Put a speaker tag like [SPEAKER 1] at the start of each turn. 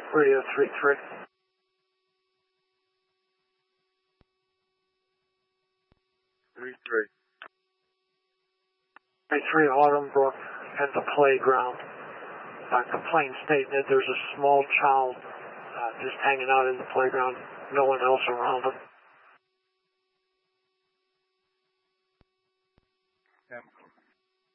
[SPEAKER 1] Radio 3-3.
[SPEAKER 2] 3-3.
[SPEAKER 1] 3-3, Autumnbrook and the playground. Complaint stating that there's a small child just hanging out in the playground, no one else around him.